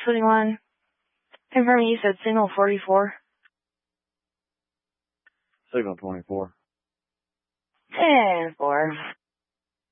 21. Confirming you said signal 44. Signal 24. 10-4.